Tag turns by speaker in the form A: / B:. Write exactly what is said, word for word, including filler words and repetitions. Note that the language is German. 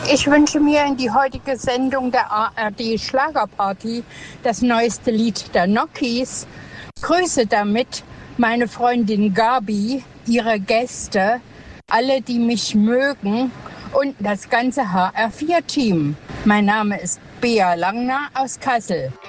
A: Ich wünsche mir in die heutige Sendung der A R D Schlagerparty das neueste Lied der Nokis. Grüße damit meine Freundin Gabi, ihre Gäste, alle, die mich mögen und das ganze H R vier Team. Mein Name ist Bea Langner aus Kassel.